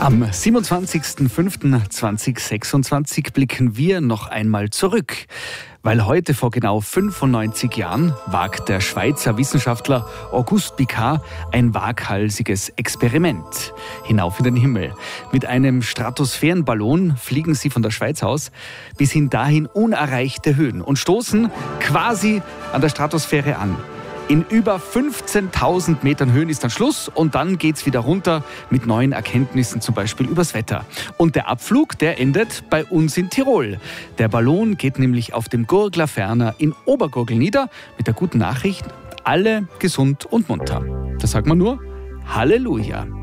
Am 27.05.2026 blicken wir noch einmal zurück, weil heute vor genau 95 Jahren wagt der Schweizer Wissenschaftler Auguste Piccard ein waghalsiges Experiment hinauf in den Himmel. Mit einem Stratosphärenballon fliegen sie von der Schweiz aus bis hin dahin unerreichte Höhen und stoßen quasi an der Stratosphäre an. In über 15.000 Metern Höhen ist dann Schluss und dann geht's wieder runter mit neuen Erkenntnissen, zum Beispiel übers Wetter. Und der Abflug, der endet bei uns in Tirol. Der Ballon geht nämlich auf dem Gurgler Ferner in Obergurgl nieder mit der guten Nachricht, alle gesund und munter. Da sagt man nur Halleluja.